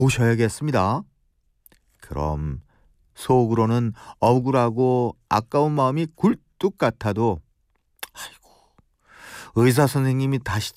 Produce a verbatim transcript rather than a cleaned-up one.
오셔야겠습니다. 그럼 속으로는 억울하고 아까운 마음이 굴뚝 같아도 아이고 의사 선생님이 다시